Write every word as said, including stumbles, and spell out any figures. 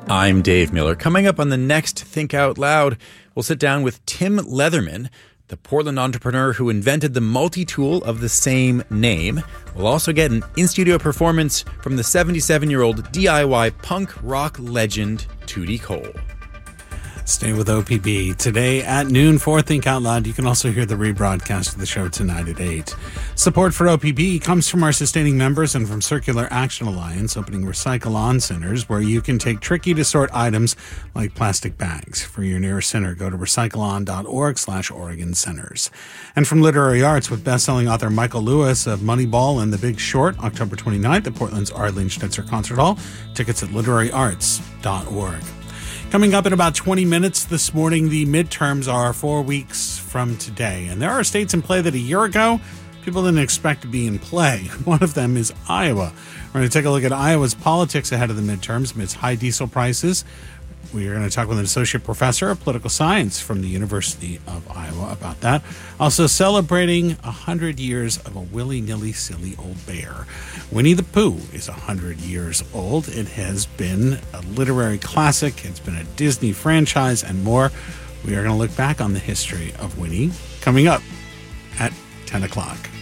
I'm Dave Miller. Coming up on the next Think Out Loud, we'll sit down with Tim Leatherman, the Portland entrepreneur who invented the multi-tool of the same name. We'll also get an in-studio performance from the seventy-seven-year-old D I Y punk rock legend Tootie Cole. Stay with O P B. Today at noon for Think Out Loud. You can also hear the rebroadcast of the show tonight at eight. Support for O P B comes from our sustaining members and from Circular Action Alliance, opening Recycle-On centers where you can take tricky-to-sort items like plastic bags. For your nearest center, go to recycleon.org slash Oregon Centers. And from Literary Arts with best-selling author Michael Lewis of Moneyball and The Big Short, October twenty-ninth at Portland's Arlene Schnitzer Concert Hall. Tickets at literary arts dot org. Coming up in about twenty minutes this morning, the midterms are four weeks from today. And there are states in play that a year ago, people didn't expect to be in play. One of them is Iowa. We're going to take a look at Iowa's politics ahead of the midterms amidst high diesel prices. We are going to talk with an associate professor of political science from the University of Iowa about that. Also celebrating one hundred years of a willy-nilly silly old bear. Winnie the Pooh is one hundred years old. It has been a literary classic. It's been a Disney franchise and more. We are going to look back on the history of Winnie coming up at ten o'clock.